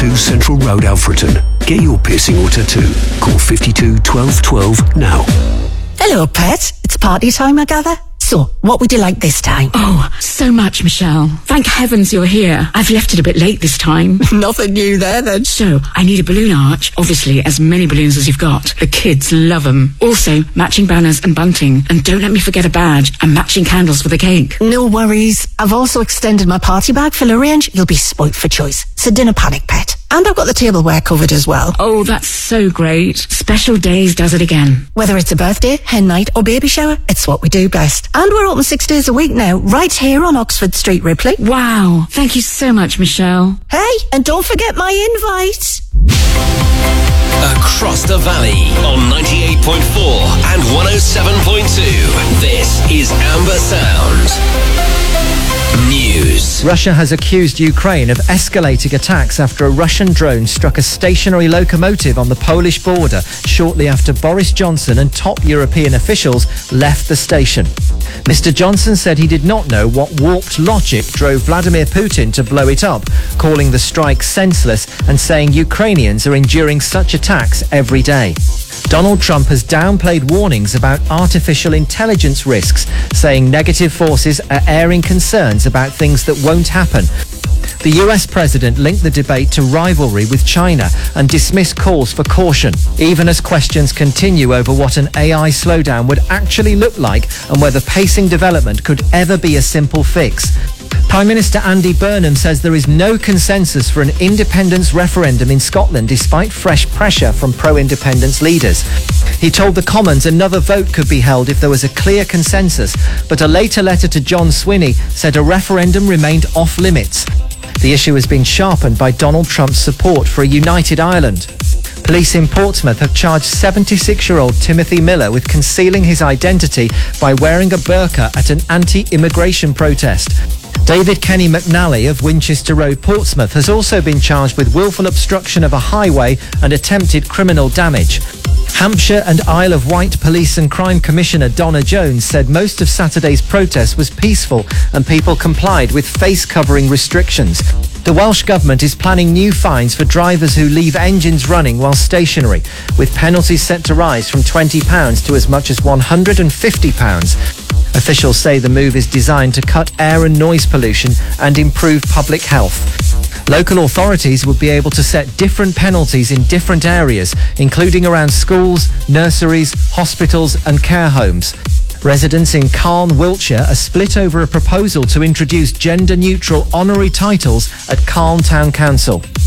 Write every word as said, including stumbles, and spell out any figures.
two Central Road, Alfreton. Get your piercing or tattoo. Call fifty-two twelve twelve now. Hello, pet. It's party time, I gather. So, what would you like this time? Oh, so much, Michelle. Thank heavens you're here. I've left it a bit late this time. Nothing new there, then. So, I need a balloon arch. Obviously, as many balloons as you've got. The kids love them. Also, matching banners and bunting. And don't let me forget a badge and matching candles for the cake. No worries. I've also extended my party bag full of range. You'll be spoilt for choice. So dinner panic, pet. And I've got the tableware covered as well. Oh, that's so great. Special Days does it again. Whether it's a birthday, hen night or baby shower, it's what we do best. And we're open six days a week now, right here on Oxford Street, Ripley. Wow. Thank you so much, Michelle. Hey, and don't forget my invite. Across the valley on ninety-eight point four and one oh seven point two. This is Amber Sound. News. Russia has accused Ukraine of escalating attacks after a Russian drone struck a stationary locomotive on the Polish border shortly after Boris Johnson and top European officials left the station. Mister Johnson said he did not know what warped logic drove Vladimir Putin to blow it up, calling the strike senseless and saying Ukrainians are enduring such attacks every day. Donald Trump has downplayed warnings about artificial intelligence risks, saying negative forces are airing concerns about things that won't happen. The U S president linked the debate to rivalry with China and dismissed calls for caution, even as questions continue over what an A I slowdown would actually look like and whether pacing development could ever be a simple fix. Prime Minister Andy Burnham says there is no consensus for an independence referendum in Scotland despite fresh pressure from pro-independence leaders. He told the Commons another vote could be held if there was a clear consensus, but a later letter to John Swinney said a referendum remained off limits. The issue has been sharpened by Donald Trump's support for a united Ireland. Police in Portsmouth have charged seventy-six-year-old Timothy Miller with concealing his identity by wearing a burqa at an anti-immigration protest. David Kenny McNally of Winchester Road, Portsmouth, has also been charged with willful obstruction of a highway and attempted criminal damage. Hampshire and Isle of Wight Police and Crime Commissioner Donna Jones said most of Saturday's protest was peaceful and people complied with face-covering restrictions. The Welsh Government is planning new fines for drivers who leave engines running while stationary, with penalties set to rise from twenty pounds to as much as one hundred fifty pounds. Officials say the move is designed to cut air and noise pollution and improve public health. Local authorities would be able to set different penalties in different areas, including around schools, nurseries, hospitals and care homes. Residents in Calne, Wiltshire are split over a proposal to introduce gender-neutral honorary titles at Calne Town Council.